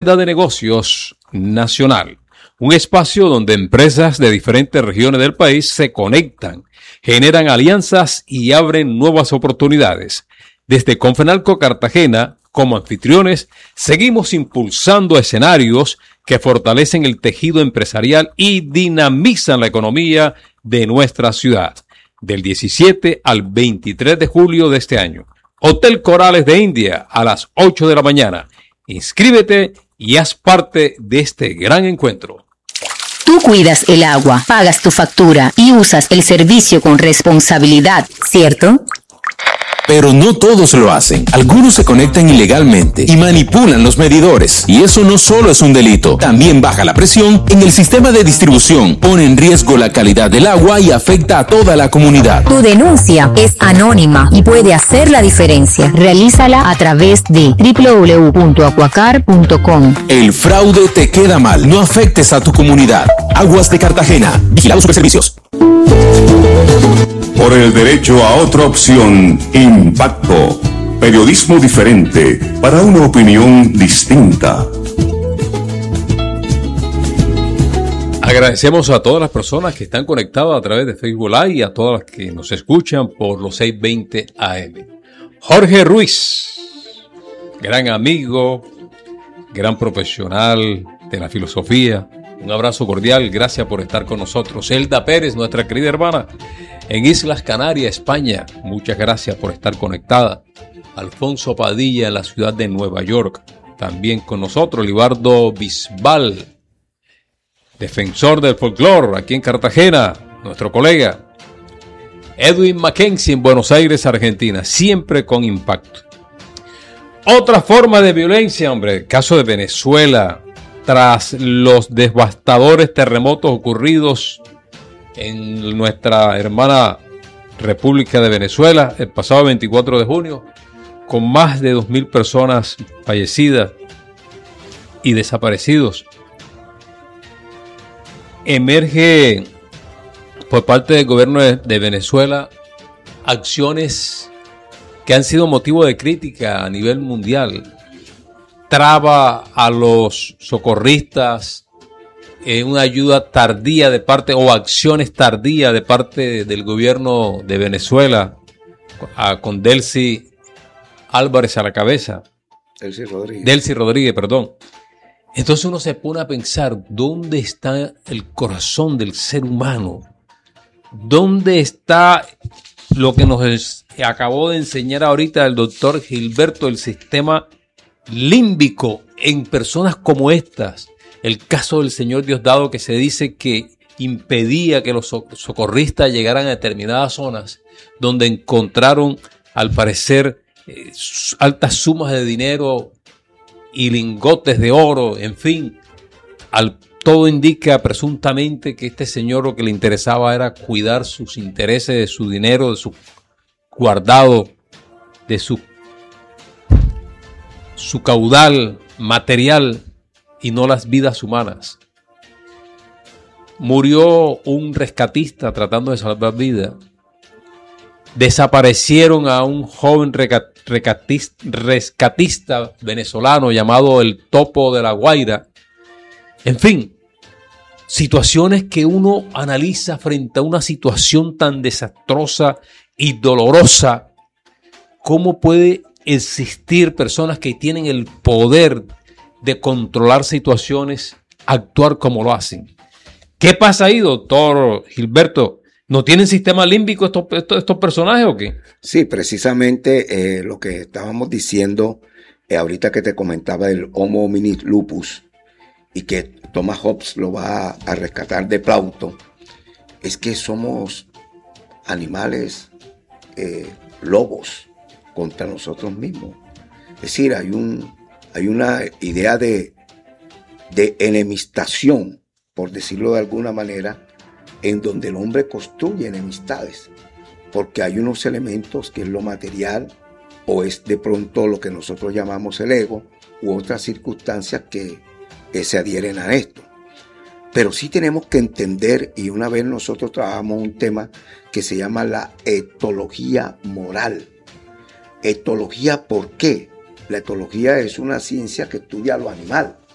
Agenda de Negocios Nacional, un espacio donde empresas de diferentes regiones del país se conectan, generan alianzas y abren nuevas oportunidades. Desde Confenalco Cartagena, como anfitriones, seguimos impulsando escenarios que fortalecen el tejido empresarial y dinamizan la economía de nuestra ciudad. Del 17 al 23 de julio de este año. Hotel Corales de India a las 8 de la mañana. Inscríbete y haz parte de este gran encuentro. Tú cuidas el agua, pagas tu factura y usas el servicio con responsabilidad, ¿cierto? Pero no todos lo hacen. Algunos se conectan ilegalmente y manipulan los medidores. Y eso no solo es un delito, también baja la presión en el sistema de distribución, pone en riesgo la calidad del agua y afecta a toda la comunidad. Tu denuncia es anónima y puede hacer la diferencia. Realízala a través de www.acuacar.com. El fraude te queda mal. No afectes a tu comunidad. Aguas de Cartagena. Vigilados Superservicios. Por el derecho a otra opción, Impacto. Periodismo diferente para una opinión distinta. Agradecemos a todas las personas que están conectadas a través de Facebook Live y a todas las que nos escuchan por los 620 AM. Jorge Ruiz, gran amigo, gran profesional de la filosofía. Un abrazo cordial, gracias por estar con nosotros. Elda Pérez, nuestra querida hermana, en Islas Canarias, España. Muchas gracias por estar conectada. Alfonso Padilla, en la ciudad de Nueva York, también con nosotros. Libardo Bisbal, defensor del folclore, aquí en Cartagena, nuestro colega. Edwin Mackenzie, en Buenos Aires, Argentina, siempre con impacto. Otra forma de violencia, hombre, el caso de Venezuela, tras los devastadores terremotos ocurridos en nuestra hermana República de Venezuela el pasado 24 de junio, con más de 2.000 personas fallecidas y desaparecidos. Emerge por parte del gobierno de Venezuela acciones que han sido motivo de crítica a nivel mundial. Traba a los socorristas, una ayuda tardía de parte o acciones tardías de parte del gobierno de Venezuela, con Delcy Álvarez a la cabeza. Delcy Rodríguez, perdón. Entonces uno se pone a pensar, ¿dónde está el corazón del ser humano? ¿Dónde está lo que nos acabó de enseñar ahorita el doctor Gilberto, el sistema límbico en personas como estas? El caso del señor Diosdado, que se dice que impedía que los socorristas llegaran a determinadas zonas donde encontraron, al parecer, altas sumas de dinero y lingotes de oro, en fin. Todo indica presuntamente que este señor lo que le interesaba era cuidar sus intereses, de su dinero, de su guardado, de su caudal material y no las vidas humanas. Murió un rescatista tratando de salvar vidas. Desaparecieron a un joven rescatista venezolano llamado el Topo de la Guaira. En fin, situaciones que uno analiza frente a una situación tan desastrosa y dolorosa. ¿Cómo puede existir personas que tienen el poder de controlar situaciones, actuar como lo hacen? ¿Qué pasa ahí, doctor Gilberto? ¿No tienen sistema límbico estos personajes o qué? Sí, precisamente lo que estábamos diciendo ahorita que te comentaba del Homo hominis lupus y que Thomas Hobbes lo va a rescatar de Plauto, es que somos animales lobos contra nosotros mismos. Es decir, hay una idea de enemistación, por decirlo de alguna manera, en donde el hombre construye enemistades, porque hay unos elementos que es lo material, o es de pronto lo que nosotros llamamos el ego, u otras circunstancias que se adhieren a esto. Pero sí tenemos que entender, y una vez nosotros trabajamos un tema que se llama la etología moral. Etología, ¿por qué? La etología es una ciencia que estudia lo animal.